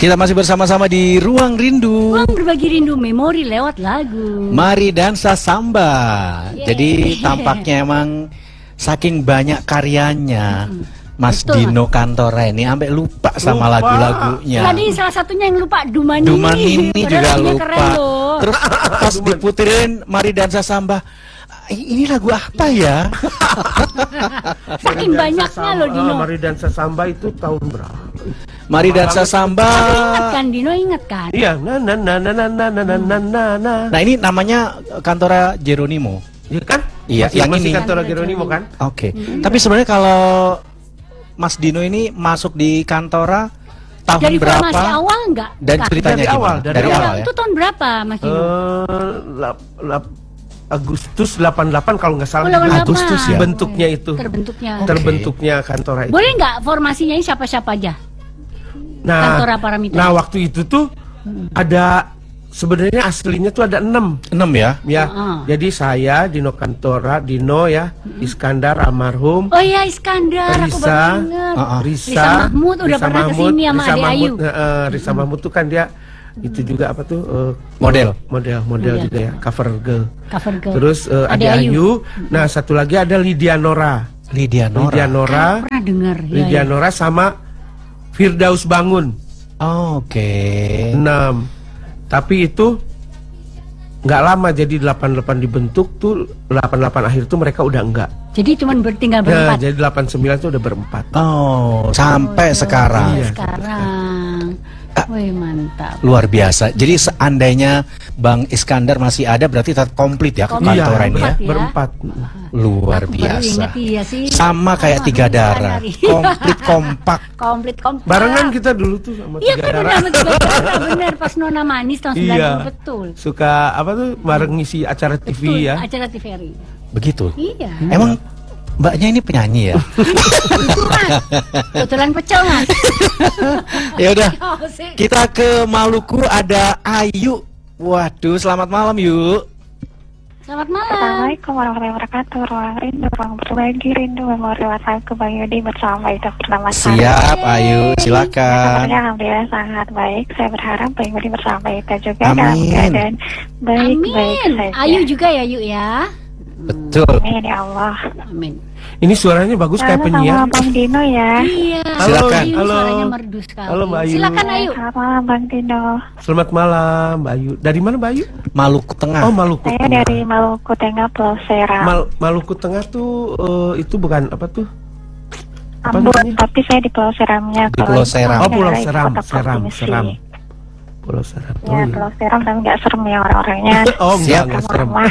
Kita masih bersama-sama di Ruang Rindu. Ruang berbagi rindu memori lewat lagu. Mari dansa samba. Jadi tampaknya emang saking banyak karyanya, Mas Betul, Dino Kantora ini sampai lupa sama lagu-lagunya. Tadi salah satunya yang lupa Dumanini. Dumanini juga lupa. Keren loh. Terus pas diputirin Mari dansa samba, ini lagu apa ya? Saking banyaknya loh Dino. Mari dansa samba itu tahun berapa? Mari dansa samba. Ingat kan Dino, ingat kan? Iya, na. Nah ini namanya Kantora Geronimo. Iya kan? Iya, masih, yang masih ini. Kantora Geronimo kan? Oke. Tapi sebenarnya kalau Mas Dino ini masuk di Kantora tahun Dari berapa? formasi awal enggak? Dan Bukan. ceritanya Dari awal, gimana? dari awal ya? Itu tahun berapa Mas Dino? Agustus 88 kalau nggak salah. Oh, 88. Agustus ya? Bentuknya itu. Terbentuknya. Kantora itu. Boleh nggak formasinya ini siapa-siapa aja? Nah, Kantora Paramita. nah waktu itu tuh ada sebenarnya aslinya tuh ada 6. 6 ya? Ya, jadi saya Dino Kantora, Dino ya, Iskandar almarhum, Oh iya Iskandar, aku Risa, baru ingat. Risa Mahmud udah pernah kesini sama Risa Ade Ayu. Risa Mahmud tuh kan dia itu juga apa tuh Model Iya. juga ya, cover girl. Cover girl. Terus Ade Ayu. Nah satu lagi ada Lydia Nora. Lydia Nora. Pernah dengar. Lydia Nora sama Firdaus Bangun. Oke. 6. Tapi itu nggak lama, jadi 88 dibentuk tuh 88 akhir tuh mereka udah enggak. Jadi cuman tinggal Nah, berempat. jadi 89 tuh udah berempat. Oh, sampai sekarang. Iya, Sekarang. Wih mantap. Luar biasa. Jadi seandainya Bang Iskandar masih ada, berarti tetap komplit ya Komplit. Kantora ini ya. Berempat. Luar Aku baru ingat biasa. iya sih. Sama kayak Tiga Darah. Komplit kompak. Komplit. Barengan kita dulu tuh sama Iya Tiga kan Darah. sama Tiga Darah, bener pas Nona Manis tahun 90 Iya. betul. Suka apa tuh bareng ngisi acara TV Betul, ya. acara TVRI. Begitu. Iya. Emang Mbaknya ini penyanyi ya? Kebetulan pecel Mas. Ya udah. Oh, sih. Kita ke Maluku, ada Ayu. Waduh, selamat malam yuk. Selamat malam. Assalamualaikum warahmatullahi wabarakatuh. Ruang rindu, ruang berbagi rindu memori lewat lagu Bang Yudi bersama itu pertama kali. Siap Ayu, silakan. Kabarnya alhamdulillah sangat baik. Saya berharap Bang Yudi bersama kita juga Amin. dalam keadaan baik-baik Amin. saja. Ayu juga ya Yuk ya. Betul. Amin ya Allah. Amin. Ini suaranya bagus kayak Halo penyiar. sama Bang Dino ya. Iya. Silakan. Ayu Halo. suaranya merdu sekali. Halo, Mbak Ayu. Silakan Ayu. Selamat malam Bang Dino. Selamat malam, Mbak Ayu. Dari mana, Mbak Ayu? Maluku Tengah. Oh, Maluku Saya Tengah. dari Maluku Tengah, Pulau Seram. Maluku Tengah tuh itu bukan apa tuh? apa Ambon, namanya? tapi saya di Pulau Seramnya. Di Pulau Seram. Oh, Pulau Daerah ibu Seram, kota provinsi. Seram. Pulau Seram. Oh, Ya, iya. Pulau Seram tapi nggak serem ya orang-orangnya. Oh, Siap. enggak serem. Rumah.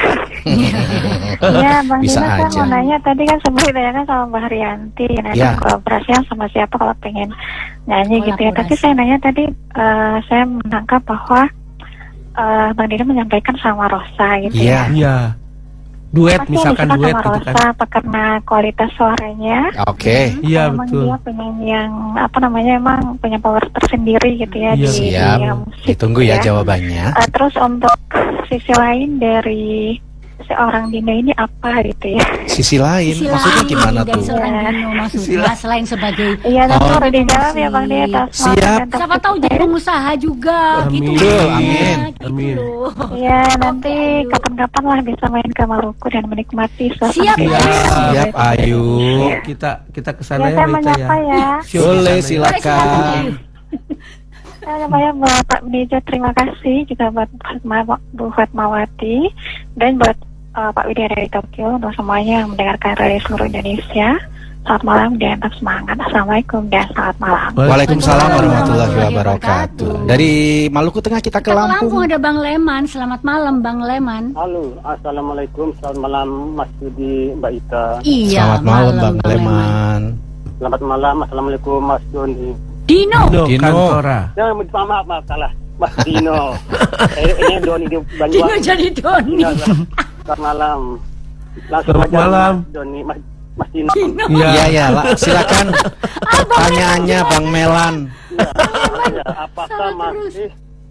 Iya, Bang Bisa Dino, saya aja. mau nanya tadi kan sempat ditanyakan sama Mbak Haryanti, nanti Ya. kolaborasinya sama siapa kalau pengen nyanyi gitu ya. Tapi Kolaborasi. saya nanya tadi, saya menangkap bahwa Bang Dino menyampaikan sama Rosa gitu Iya. ya. Iya. Duet, Pasti misalkan yang duet disuka sama gitu Rosa kan. apa karena kualitas suaranya? Oke. Iya, Emang betul. dia penyanyi yang apa namanya emang punya power tersendiri gitu ya Iya. di Siap. dunia musik. Ditunggu ya jawabannya. Terus untuk sisi lain dari seorang Dino ini apa gitu ya? Sisi lain, Sisi maksudnya lain gimana dari tuh? seorang Dino maksudnya selain sebagai Iya, nanti Oh. udah dijawab ya Bang Dino. atas Siap. waktu dan siapa tahu jadi pengusaha juga Amin. gitu. Betul, maksudnya, amin. gitu Amin. loh. Iya, nanti Ayu. kapan-kapan lah bisa main ke Maluku dan menikmati suasana. Siap, Dino. Siap Ayu. Kita kesana Ya, ya, saya Mbak Ita ya. menyapa ya. Siap, Boleh, kesana ya. silakan. Saya namanya Bapak Benejo, terima kasih juga buat Bu Fatmawati dan buat Pak Widya dari Tokyo untuk semuanya yang mendengarkan dari seluruh Indonesia. Selamat malam dan tetap semangat. Assalamualaikum dan selamat malam. Waalaikumsalam warahmatullahi warahmatullahi wabarakatuh. wabarakatuh. Dari Maluku Tengah kita ke Kita ke Lampung Lampung. ada Bang Leman. Selamat malam Bang Leman. Halo, assalamualaikum, selamat malam Mas Yudi, Mbak Ita. Iya. Selamat malam Bang Leman. Selamat malam, assalamualaikum Mas Doni. Dino. Dino Dino. Kantora. Ya, maaf salah, Mas Dino. Ini Doni di Dino Banyuwangi. jadi Doni. Selamat malam. Langsung Selamat aja, malam. Mas Doni, Mas Dino. Dino. Iya ya, silakan pertanyaannya Bang Melan. Ya, apakah Salah terus. masih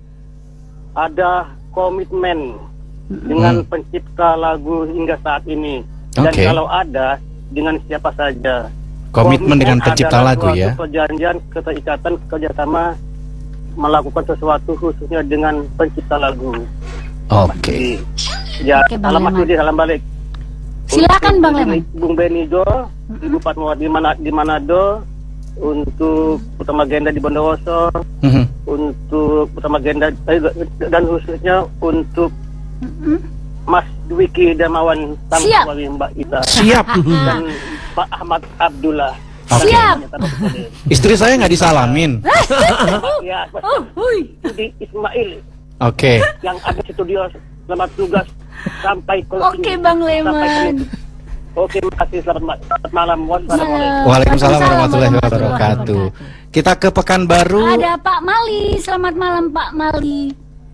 ada komitmen dengan pencipta lagu hingga saat ini? Dan Oke. kalau ada, dengan siapa saja? Komitmen dengan pencipta adalah lagu suatu ya. perjanjian keterikatan kerjasama melakukan sesuatu khususnya dengan pencipta lagu. Oke. Ya, Oke, Bang salam Mas Leman. Yudi, salam balik. Silakan Bang Leman. Bung Benido, Ibu Fatmawati di Manado, untuk Utama Genda di Bondowoso, Mhm. untuk Utama Genda dan khususnya untuk Mas Dwiki Darmawan Siap. Tamswali, Mbak Ita Siap. dan Pak Ahmad Abdullah. Oke. Siap. Istri saya nggak disalamin. Ya, Mas Oh, hui. Yudi Ismail Oke. yang ada di studio, selamat tugas sampai Oke, Bang Leman. Oke, makasih, selamat malam. Wassalamualaikum. Waalaikumsalam warahmatullahi wabarakatuh. Kita ke Pekanbaru. Ada Pak Mali. Selamat malam Pak Mali.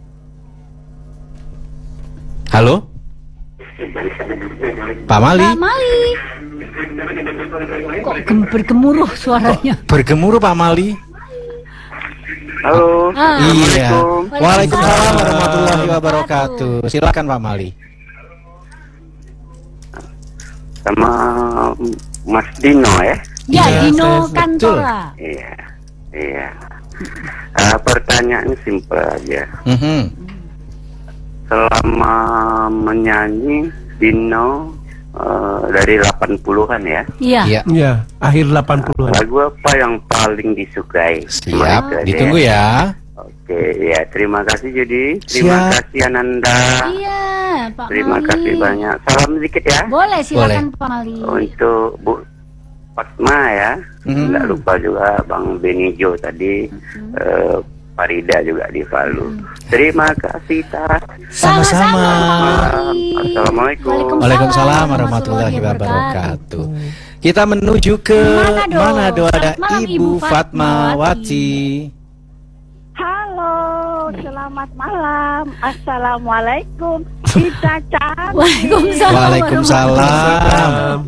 Halo. Pak Mali. Pak Mali. Kok bergemuruh suaranya? Bergemuruh Pak Mali. Halo. Ah. Iya. Waalaikumsalam Waalaikumsalam warahmatullahi wabarakatuh. Silakan Pak Mali. Sama Mas Dino ya. Ya, Iya, Dino betul. Kantora. Iya, iya. Pertanyaan simpel aja. Mhm. Selama menyanyi Dino dari 80-an ya, Iya. Iya. Iya, akhir 80-an. lagu apa yang paling disukai? Cuma Siap. itu aja Ditunggu ya. Oke, ya terima kasih Judi. Terima Siap. kasih Ananda. Iya, Pak Terima Mali. kasih banyak. Salam sedikit ya Boleh, silakan Pak Mali. untuk Bu Fatma ya. Mhm. Nggak lupa juga Bang Benijo tadi. Farida juga di Palu. Terima kasih Tara. Sama-sama. Pak Mali. Assalamualaikum. Waalaikumsalam warahmatullahi wabarakatuh. Kita menuju ke Manado. Manado ada Selamat malam, Ibu Ibu Fatmawati. Halo, selamat malam. Assalamualaikum. Kita cantik. Waalaikumsalam. Waalaikumsalam.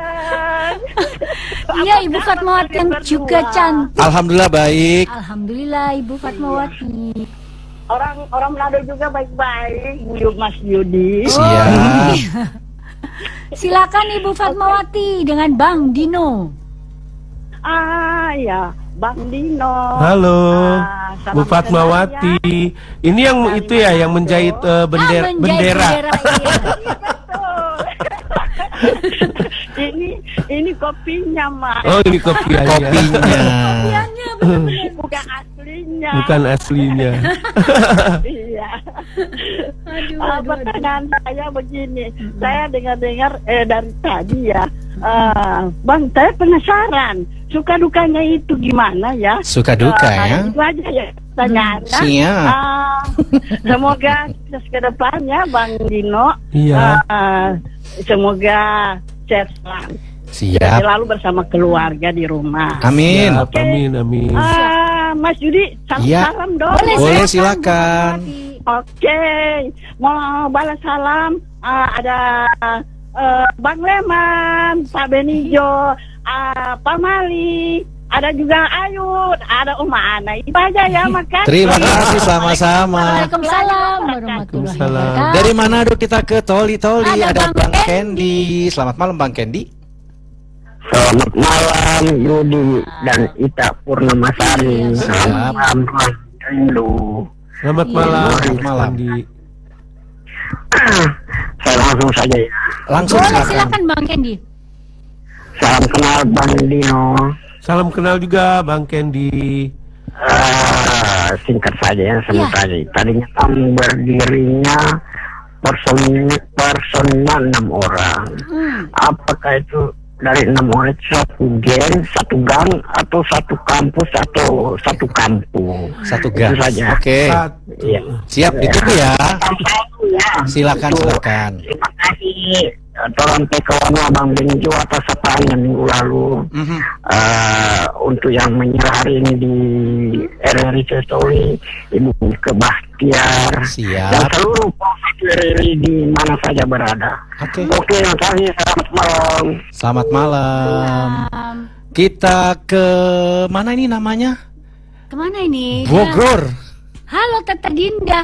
Iya, Ibu Fatmawati yang juga cantik. Alhamdulillah baik. Alhamdulillah Ibu Fatmawati. Orang Manado juga baik-baik. Buyut Mas Yudi. Siap. Silakan Ibu Fatmawati dengan Bang Dino. Ya, Bang Dino. Halo, salam Bu Fatmawati. Ini yang itu ya, yang menjahit bendera. Menjahit bendera, iya. Ini kopinya, Mak. Oh, ini kopiannya. Kopinya. Kopiannya benar-benar. Bukan aslinya. Bukan aslinya. Iya. Aduh. Pertanyaan saya begini, saya dengar-dengar dari tadi ya, Bang, saya penasaran, suka dukanya itu gimana ya? Suka duka ya. Itu aja ya pertanyaannya. Siap. Semoga sukses ke depannya, Bang Dino. Iya. Semoga sehat selalu. Siap. Selalu bersama keluarga di rumah. Amin. Siap, amin, amin. Mas Yudi, Iya. salam dong. Boleh, silakan. Oke, mau balas salam. Ada Bang Leman, Pak Benijo, Pak Mali, ada juga Ayud, ada Uma Ana. Itu aja ya, makasih. Terima kasih sama-sama. Waalaikumsalam warahmatullahi Waalaikumsalam. wabarakatuh. Dari Manado kita ke Toli-Toli Ada ada Bang Bang Kendi. Selamat malam Bang Kendi. Selamat malam Yudi dan Ita Purnamasari. Siap. Selamat malam Rindu. Selamat malam. Selamat malam. Andi. Saya langsung saja ya. Langsung Boleh, silakan. silakan Bang Kendi. Salam kenal Bang Dino. Salam kenal juga Bang Kendi. Singkat saja ya, sebut Iya. aja. Tadinya kan berdirinya personal 6 orang. Apakah itu dari 6 orang itu satu geng, satu gang, atau satu kampus, atau satu kampung? Satu Itu gas. saja. Oke. Iya. Siap ditunggu ya. Ya. Silakan Itu. silakan. Terima kasih. Tolong kawannya Bang Benjo atas sapaan yang minggu lalu. Mhm. Untuk yang menyerah hari ini di RRI Cetoli, Ibu Kebahtiar, Siap. dan seluruh profesi RRI di mana saja berada. Oke. Oke, terima kasih. Selamat malam. Selamat malam. Kita ke mana ini namanya? Kemana ini? Bogor. Halo Tete Dinda.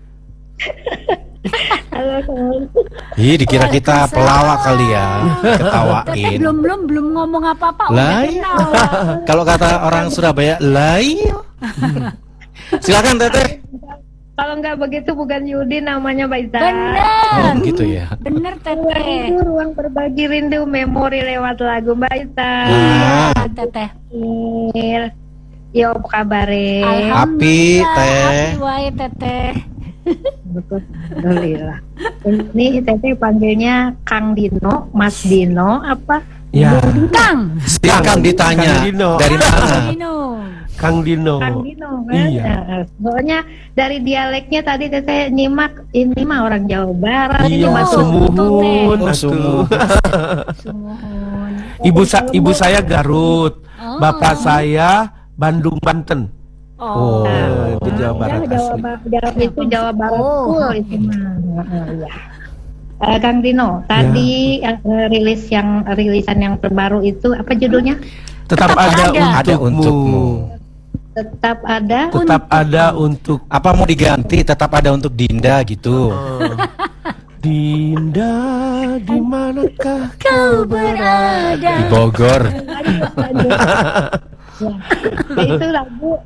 Ih, dikira kita pelawak kali ya, Tete ketawain. belum ngomong apa-apa. Lah, Udah kenal. kalau kata orang Surabaya, lai. Silakan Teteh. Kalau nggak begitu bukan Yudi, namanya Baita. Bener. Oh, gitu ya. Bener Ruang Teteh. rindu, ruang berbagi rindu, memori lewat lagu Baita. Iya Teteh. Yo, apa kabar? Api, Teh. Api wae Teteh. Alhamdulillah. Ini Teteh panggilnya Kang Dino, Mas Dino, apa? Ya, Kang. Silakan ditanya. Kang Dino. Dari mana? Dino. Kang Dino. Kang Dino kan? Iya. Soalnya dari dialeknya tadi Teteh nyimak, ini mah orang Jawa Barat, ini Iya, masuk sumuhun. Oh, sumuhun. Sumuhun. Ibu saya Garut, Oh. bapak saya Bandung Banten. Oh. Itu Jawa Barat asli. Itu Jawa Barat Oh. full itu mah. Ya. Kang Dino, tadi rilisan yang terbaru itu apa judulnya? Tetap ada. Ada untukmu. untukmu. Tetap ada. Tetap ada untuk Apa mau diganti? Tetap ada untuk Dinda gitu. Dinda, di manakah Kau berada. Di Bogor. Ya, itu lagu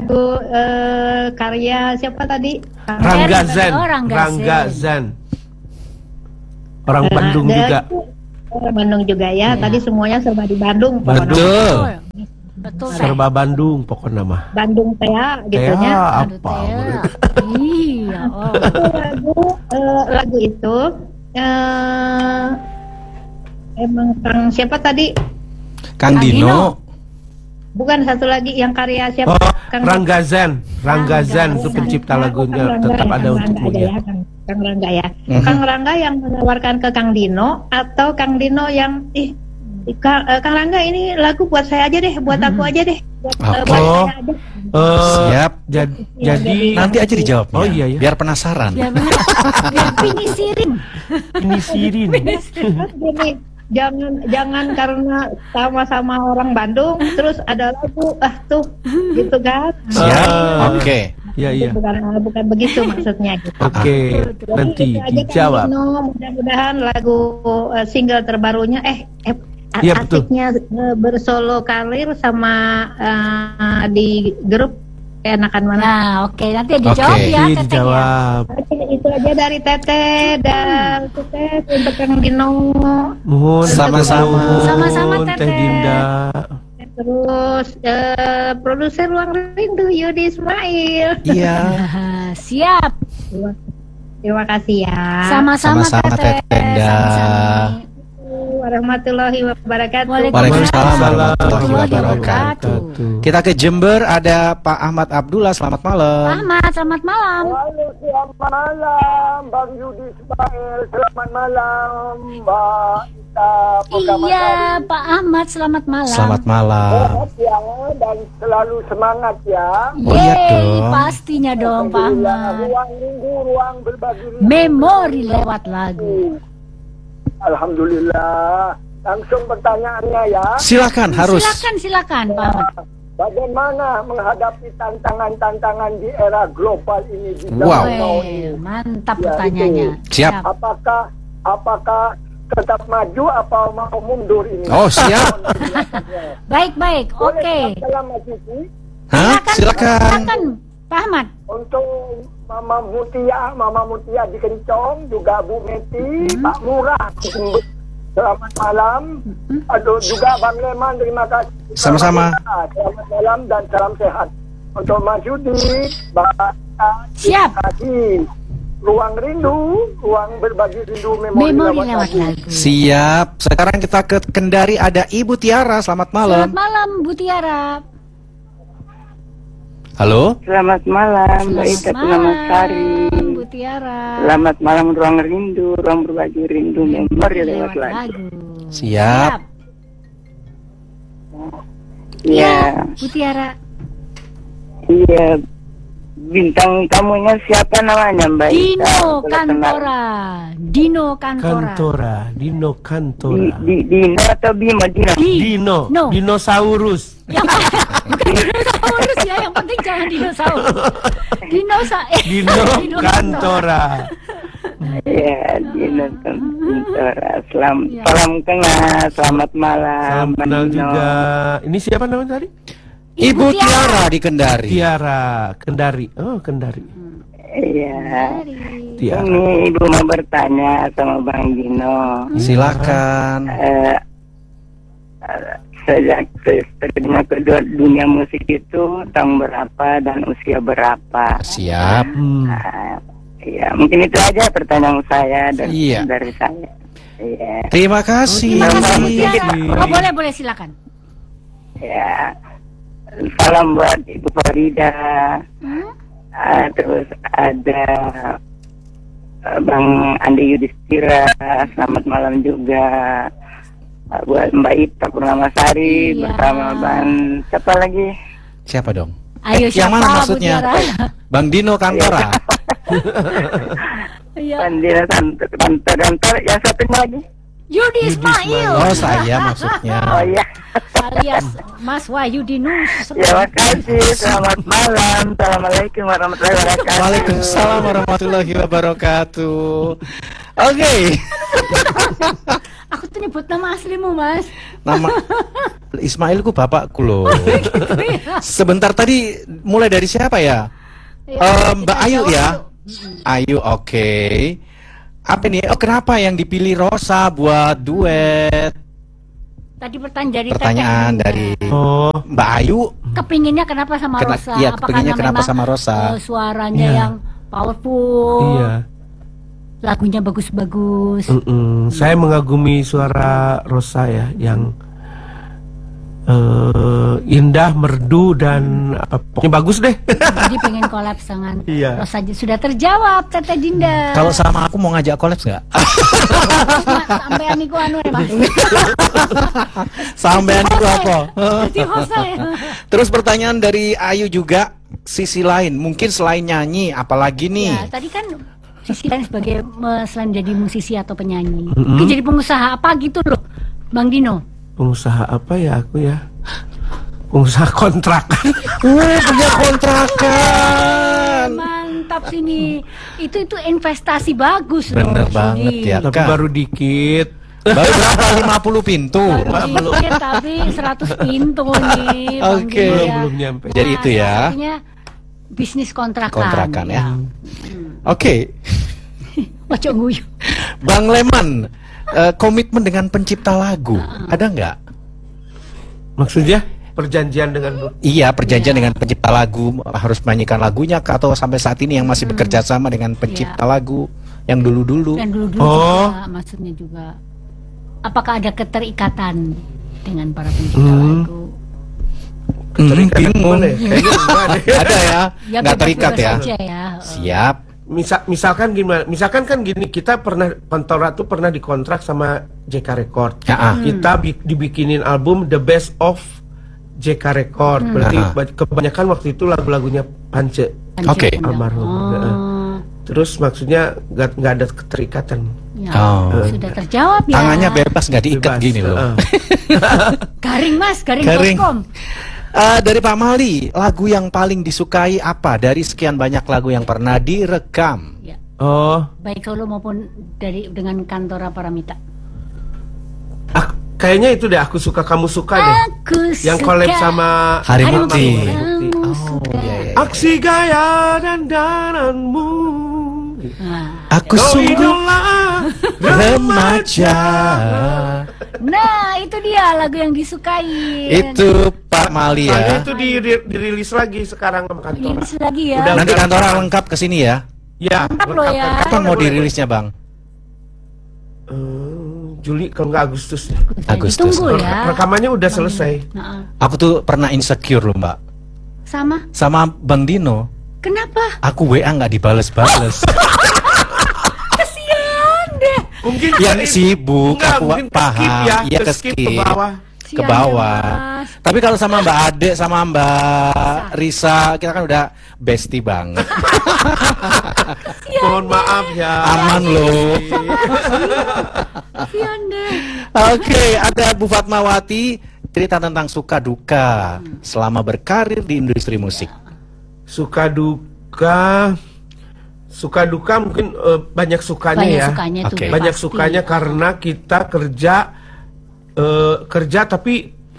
karya siapa tadi? Rangga Zen. Oh, Rangga Zen. Orang Bandung Nah, juga. Orang Bandung juga ya. Tadi semuanya serba di Bandung. pokoknya. Betul. Betul Teh. Serba Bandung pokoknya mah. Bandung Tea gitu Tea ya. Aduh, apa? Teh. Iya. Oh. Itu lagu itu emang Kang siapa tadi? Kang Dino. Bukan satu lagi yang karya siapa? Oh, Kang Rangga Zen. Rangga Zen itu pencipta lagunya. Tetap ada untukmu ya. Kang Rangga ya. Kang Rangga yang menawarkan ke Kang Dino atau Kang Dino yang Kang Rangga ini lagu buat saya aja deh, buat aku aja deh, buat Oh. saya aja. Siap. Jadi Nanti aja dijawabnya. Oh, iya, iya. Biar penasaran. Biar bener. Biar pinisirin. ini Sirin. Gini, jangan karena sama-sama orang Bandung terus ada lagu tuh gitu kan. Siap. Ah. Oke. Iya, iya. Bukan begitu maksudnya gitu. Oke, nanti Jadi itu aja, Kang dijawab. Dino, mudah-mudahan lagu single terbarunya Iya, betul. asiknya bersolo karir sama di grup enakan mana. Nah, oke, nanti dijawab Oke. ya Iya, Teteh ya. dijawab. Oke, itu aja dari Teteh dan Teteh untuk Kang Dino. Mohon Sama-sama. Sama-sama, Teh Teteh. Dinda. Terus produser Ruang Rindu Yudi Ismail. Iya. Siap. Terima kasih ya. Sama-sama Sama-sama, Teteh. Teteh Dinda. Sama-sama. Warahmatullahi wabarakatuh. Waalaikumsalam warahmatullahi warahmatullahi wabarakatuh. wabarakatuh. Kita ke Jember, ada Pak Ahmad Abdullah. Selamat malam. Ahmad, selamat malam. Halo, selamat malam Bang Yudi Ismail. Selamat malam Mbak Ita. Iya, Pak Ahmad, selamat malam. Selamat malam. Sehat ya dan selalu semangat ya. Oh, iya Yeay, dong. pastinya dong Pak Alhamdulillah, Ahmad. ruang rindu, ruang berbagi rindu. Memori lewat lagu. Alhamdulillah. Langsung pertanyaannya ya. Silakan, harus. Silakan Pak Ahmad. Bagaimana menghadapi tantangan-tantangan di era global ini di Wow. zaman now ini? Weh, mantap Ya, pertanyaannya. Siap. Apakah tetap maju atau mau mundur ini? Oh, siap. Baik, Boleh oke. dalam Mas Yudi? Hah? Silakan. Silakan, Pak Ahmad. Untuk Mama Mutia di Kencong, juga Bu Meti, Pak Murah. Selamat malam. Aduh, juga Bang Leman, terima kasih. Sama-sama. Selamat malam dan salam sehat. Untuk Mas Yudi, Mbak Siap. kasih ruang rindu, ruang berbagi rindu memori, Memori lewat lewat lagu. lagu. Siap. Sekarang kita ke Kendari, ada Ibu Tiara. Selamat malam. Selamat malam Bu Tiara. Halo. Selamat malam, Mbak Ita Selamat Sari. Bu Tiara. Selamat malam, ruang rindu, ruang berbagi rindu, memori lewat lagu. Siap. Iya, Bu Tiara. iya. Bintang tamunya siapa namanya, Mbak Ita? Dino Boleh kenal? Kantora. Dino Kantora. Kantora, Dino Kantora. Dino atau Bima? Dino. No. Dinosaurus. Yang bukan dinosaurus ya, yang penting jangan dinosaurus. Dino Kantora. Iya, Dino Kantora. Ya. Salam kenal, selamat malam. Salam kenal Dino. juga. Ini siapa namanya tadi? Ibu Tiara di Kendari. Tiara, Kendari. Oh, Kendari. Iya. Tiara. Ini Ibu mau bertanya sama Bang Dino. Silakan. Sejak terjadinya kedua dunia musik itu tahun berapa dan usia berapa? Siap. Ya, mungkin itu aja pertanyaan saya Iya. dari saya. Iya. Terima kasih. Terima kasih Bu Tiara. Oh, boleh silakan. Ya. Salam buat Ibu Farida. Terus ada Bang Andi Yudhistira. Selamat malam juga. Buat Mbak Ita Purnamasari bersama Bang siapa lagi? Siapa dong? Ayo yang siapa, mana Bu maksudnya? Tiara? Bang Dino Kantora. Iya. Bang Dino Kantor, yang satunya lagi? Yudi Ismail. Oh, saya maksudnya. Oh iya. Alias Mas Wahyu Dinus. Ya, makasih. Selamat malam. Assalamualaikum warahmatullahi wabarakatuh. Waalaikumsalam warahmatullahi wabarakatuh. Oke. Aku tuh nyebut nama aslimu, Mas. Nama Ismailku bapakku loh. Sebentar tadi mulai dari siapa ya? Mbak Ayu ya. Ayu, oke. Apa nih? Oh, kenapa yang dipilih Rosa buat duet? Tadi pertanyaan Pertanyaan dari Mbak Ayu. Kepinginnya kenapa sama Rosa? Iya, Apakah kepinginnya kenapa memang, sama Rosa? Suaranya yang powerful. Iya. Lagunya bagus-bagus. Saya mengagumi suara Rosa ya, yang indah, merdu dan pokoknya bagus deh. Jadi pengen collab dengan Iya. Rosa. Sudah terjawab, Tete Dinda. Kalau sama aku mau ngajak collab nggak? Sampean iku anu ya, Mas. Sampean itu apa? Jadi Rosa ya. Terus pertanyaan dari Ayu juga, sisi lain, mungkin selain nyanyi, apalagi nih? Ya, tadi kan sisi lain sebagai selain jadi musisi atau penyanyi, mungkin jadi pengusaha apa gitu loh, Bang Dino. Pengusaha apa ya aku ya? Pengusaha kontrak. Punya kontrakan. Mantap sini. Itu investasi bagus loh. Bener banget ya, Tapi Kak. baru dikit. Baru berapa? 50 pintu. Dikit, tapi 100 pintu nih. Bang Oke. Dino ya. Belum nyampe. Jadi itu ya. Artinya bisnis kontrakan. Kontrakan ya. Oke. Ojo nguyu. Bang Leman, komitmen dengan pencipta lagu, ada nggak? Maksudnya perjanjian dengan Iya, perjanjian dengan pencipta lagu, harus menyanyikan lagunya kah, atau sampai saat ini yang masih bekerja sama dengan pencipta lagu yang dulu-dulu? Dan dulu-dulu juga, maksudnya juga. Apakah ada keterikatan dengan para pencipta lagu? Bingung. ya? Kayaknya enggak deh. Ada ya, Ya, nggak terikat bebas-bebas ya. aja ya. Siap. Misalkan gimana? Misalkan kan gini, kita pernah Kantora tuh pernah dikontrak sama JK Record. Ya, Kita dibikinin album The Best of JK Record. Berarti kebanyakan waktu itu lagu-lagunya Pance. Oke. Almarhum. Terus maksudnya nggak ada keterikatan. Ya, sudah terjawab ya. Tangannya bebas, nggak diikat Bebas. gini loh. Garing Mas, Garing. garing.com. Dari Pak Mali, lagu yang paling disukai apa dari sekian banyak lagu yang pernah direkam? Ya. Oh, Baik solo maupun dengan Kantora Paramita. kayaknya itu deh, aku suka kamu suka deh. Aku Yang suka. collab sama Hari Bukti. Kamu Oh, suka. iya, iya. Aksi gaya dan dananmu. Nah, Aku Kau sungguh idola remaja. nah, itu dia lagu yang disukai. Itu Pak Mali Soalnya ya. itu dirilis lagi sekarang sama Kantora. Rilis lagi ya. Udah. Nanti Kantora lengkap ke sini ya. Ya, Lengkap loh ya. Kapan mau dirilisnya, Bang? Juli kalau nggak Agustus. Agustus. Ditunggu ya. Rekamannya udah selesai. Nah, Aku tuh pernah insecure loh, Mbak. Sama Bang Dino. Kenapa? Aku WA nggak dibales-bales. Kasian deh. Mungkin Yang sibuk, Enggak, aku mungkin paham. ke-skip ya, Iya, ke-skip ke-skip. ke bawah. Ke Sian bawah. ya, Mas. Tapi kalau sama Mbak Ade, sama Mbak Risa, kita kan udah bestie banget. Mohon maaf ya. Aman loh. Kasian deh. Oke, ada Bu Fatmawati, cerita tentang suka duka selama berkarir di industri musik. Suka duka mungkin banyak sukanya Banyak ya. sukanya tuh. Oke. Banyak pasti. sukanya karena kita kerja tapi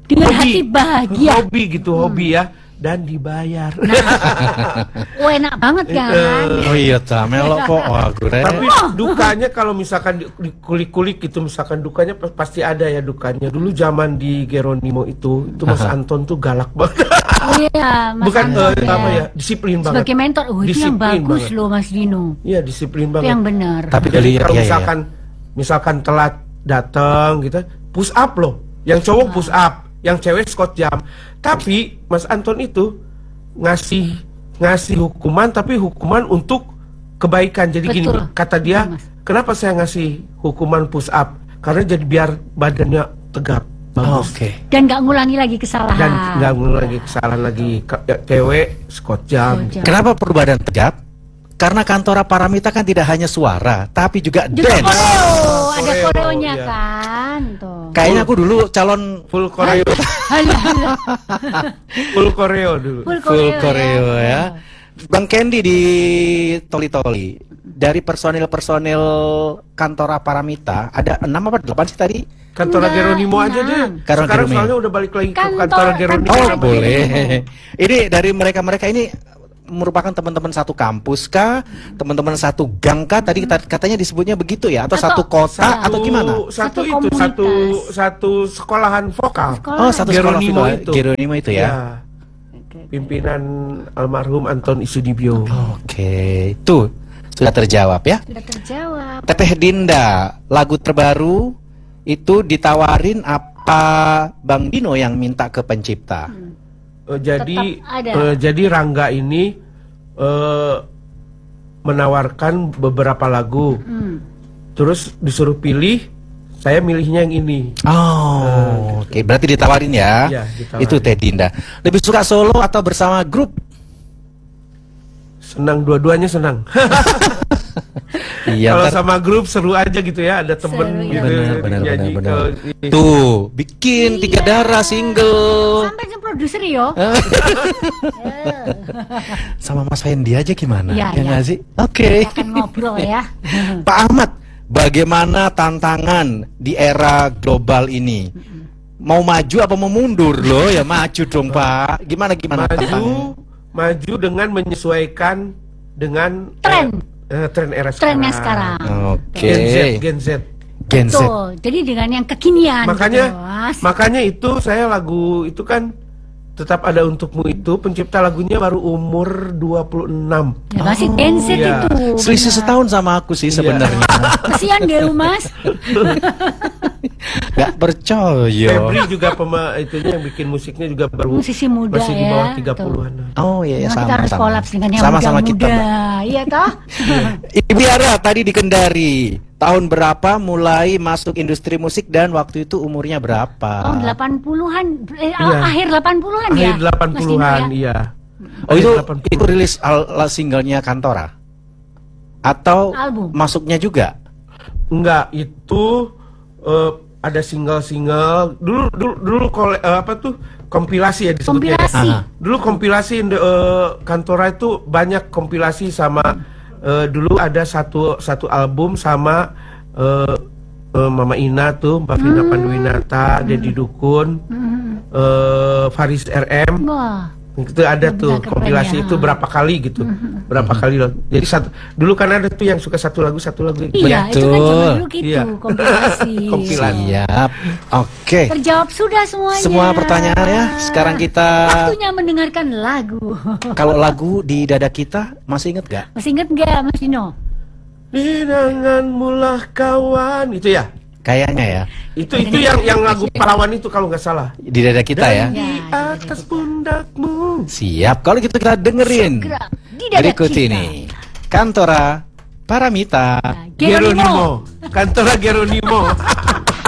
Dengan hati bahagia. Hobi gitu, hobi ya, dan dibayar. Oh, enak banget kan? Oh iya ta, melok kok. Wah, gue. Tapi dukanya kalau misalkan dikulik-kulik gitu, misalkan dukanya pasti ada ya dukanya. Dulu zaman di Geronimo itu Mas Anton tuh galak banget. Oh iya, Mas Bukan Anton, apa ya, disiplin banget. sebagai mentor, itu yang Disiplin bagus banget. loh Mas Dino. Iya, disiplin Itu banget. yang benar. Tapi Jadi clear kalau ya, ya. misalkan telat datang gitu, push up loh. Yang cowok push up, yang cewek squat jam. Tapi Mas Anton itu ngasih hukuman, tapi hukuman untuk kebaikan. Jadi gini, Betul. kata dia, Betul, Mas. kenapa saya ngasih hukuman push up? Karena jadi biar badannya tegap, bagus. Oke. Dan nggak ngulangi lagi kesalahan. Dan nggak ngulangi kesalahan lagi. Cewek squat jam. Kenapa perlu badan tegap? Karena Kantora Paramita kan tidak hanya suara, tapi juga Juga dance. koreo, ada Koreo, koreonya iya. kan, tuh. Kayaknya aku dulu calon Full koreo, Halo, halo. full koreo dulu. full koreo ya. Bang Candy di Toli-Toli, dari personil-personil Kantora Paramita ada 6 apa 8 sih tadi? Kantora Enggak, Geronimo aja enam. deh. Kantor Sekarang Geronimo. soalnya udah balik lagi ke Kantor- kantora Geronimo. Oh Kantor boleh. Geronimo. Ini dari mereka ini merupakan teman-teman satu kampus kah, teman-teman satu gang kah? Tadi katanya disebutnya begitu ya, atau satu kota atau gimana? Satu Satu itu komunitas. satu sekolahan vokal. Sekolah. Oh, satu sekolah Geronimo vokal. itu. Geronimo itu ya. Pimpinan almarhum Anton Isudibyo. Oke, tuh sudah terjawab ya. Sudah terjawab. Teteh Dinda, lagu terbaru itu ditawarin apa Bang Dino yang minta ke pencipta? Jadi Tetap ada. jadi Rangga ini menawarkan beberapa lagu. Terus disuruh pilih, saya milihnya yang ini. Oh, oke, berarti ditawarin ya. Iya, ditawarin. Itu Teh Dinda. Lebih suka solo atau bersama grup? Senang, dua-duanya senang. Iya, Kalau ntar- sama grup seru aja gitu ya, ada temen Seru, gitu. benar. nyanyi Benar. ke- Tuh, bikin Tiga Darah single Sampai ke produser yo. sama Mas Fendi aja gimana? Iya, Ya iya. nggak sih? Oke. Akan ngobrol ya. Pak Ahmad, bagaimana tantangan di era global ini? Mau maju apa mau mundur loh? Ya maju dong Pak. Gimana tantangan? maju dengan menyesuaikan dengan Tren. tren era sekarang. Trennya sekarang. Oke. Gen Z. Gen Z. Tuh, jadi dengan yang kekinian Makanya gitu, Mas. makanya itu saya lagu itu kan Tetap Ada Untukmu itu pencipta lagunya baru umur 26. Ya masih Gen Z iya. itu. Selisih setahun sama aku sih sebenarnya. Kasihan deh Mas. Gak percaya. Febri juga itunya yang bikin musiknya juga baru Musisi muda masih di ya, bawah 30-an. Oh iya, Nah, sama kita harus sama. kolaps dengan yang Sama-sama kita, muda-muda. Mbak. Iya toh? Ibu Yara tadi di Kendari. Tahun berapa mulai masuk industri musik dan waktu itu umurnya berapa? Tahun 80-an, Iya. akhir 80-an ya. Akhir Mas Dino 80-an, ya? iya. Oh itu Akhir 80. itu rilis singlenya Kantora? Atau Album. masuknya juga? Enggak, itu ada single-single. Dulu kompilasi ya disebutnya. Kompilasi. Aha. Dulu kompilasi Kantora itu banyak kompilasi sama dulu ada satu album sama Mama Ina tuh, Mbak Vina Panduwinata, Dedi Dukun, Faris RM. Wah. Itu ada tuh Keren kompilasi ya. itu berapa kali gitu. Berapa kali loh. Jadi dulu kan ada tuh yang suka satu lagu. Iya, itu kan zaman dulu gitu, Iya. kompilasi. Kompilasi. Siap. Oke. Terjawab sudah semuanya. Semua pertanyaan ya. Sekarang kita Waktunya mendengarkan lagu. kalau lagu di dada kita masih inget gak? Masih inget nggak Mas Dino? Denganmu lah kawan, itu ya. Kayaknya ya. Itu yang lagu pahlawan itu kalau nggak salah. Di dada kita ya. Di atas pundakmu. Siap. Kalau gitu kita dengerin. Segera di dada Berikut kita. ini Kantora Paramita. Geronimo. Kantora Geronimo.